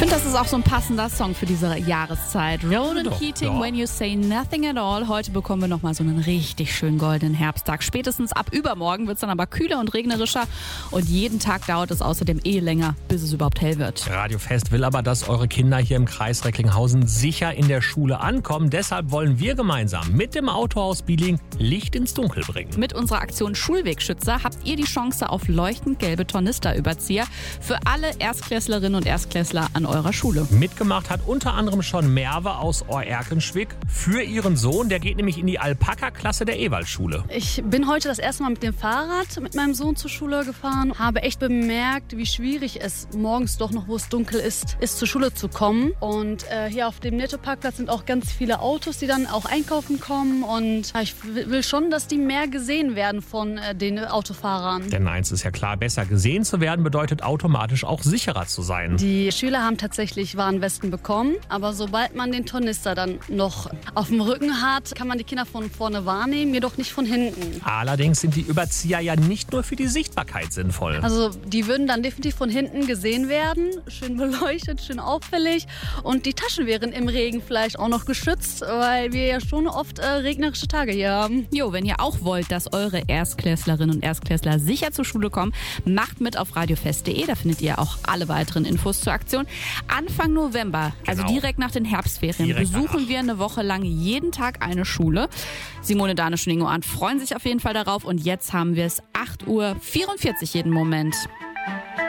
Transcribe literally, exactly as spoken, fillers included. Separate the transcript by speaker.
Speaker 1: finde, das ist auch so ein passender Song für diese Jahreszeit. Ronan
Speaker 2: doch,
Speaker 1: Keating,
Speaker 2: ja.
Speaker 1: When You Say Nothing at All. Heute bekommen wir nochmal so einen richtig schönen goldenen Herbsttag. Spätestens ab übermorgen wird es dann aber kühler und regnerischer. Und jeden Tag dauert es außerdem eh länger, bis es überhaupt hell wird.
Speaker 2: Radio Fest will aber, dass eure Kinder hier im Kreis Recklinghausen sicher in der Schule ankommen. Deshalb wollen wir gemeinsam mit dem Autohaus Bieling Licht ins Dunkel bringen.
Speaker 1: Mit unserer Aktion Schulwegschützer habt ihr die Chance auf leuchtend gelbe Tornisterüberzieher für alle Erstklässlerinnen und Erstklässler an eurer Schule.
Speaker 2: Mitgemacht hat unter anderem schon Merve aus Oerkenschwick für ihren Sohn. Der geht nämlich in die Alpaka-Klasse der Ewaldschule.
Speaker 3: Ich bin heute das erste Mal mit dem Fahrrad mit meinem Sohn zur Schule gefahren. Habe echt bemerkt, wie schwierig es morgens doch noch, wo es dunkel ist, ist zur Schule zu kommen. Und äh, hier auf dem Nettoparkplatz sind auch ganz viele Autos, die dann auch einkaufen kommen. Und ja, ich will schon, dass die mehr gesehen werden von äh, den Autofahrern.
Speaker 2: Denn eins ist ja klar, besser gesehen zu werden bedeutet automatisch auch sicherer zu sein.
Speaker 3: Die Schüler haben tatsächlich Warnwesten bekommen, aber sobald man den Tornister dann noch auf dem Rücken hat, kann man die Kinder von vorne wahrnehmen, jedoch nicht von hinten.
Speaker 2: Allerdings sind die Überzieher ja nicht nur für die Sichtbarkeit sinnvoll.
Speaker 3: Also die würden dann definitiv von hinten gesehen werden, schön beleuchtet, schön auffällig, und die Taschen wären im Regen vielleicht auch noch geschützt, weil wir ja schon oft äh, regnerische Tage hier haben.
Speaker 1: Jo, wenn ihr auch wollt, dass eure Erstklässlerinnen und Erstklässler sicher zur Schule kommen, macht mit auf radiofest punkt de, da findet ihr auch alle weiteren Infos zur Aktion. Anfang November, also
Speaker 2: Genau.
Speaker 1: direkt nach den Herbstferien,
Speaker 2: Direkt
Speaker 1: besuchen
Speaker 2: danach.
Speaker 1: wir eine Woche lang jeden Tag eine Schule. Simone, Danisch und Ingo Arndt freuen sich auf jeden Fall darauf und jetzt haben wir es acht Uhr vierundvierzig jeden Moment.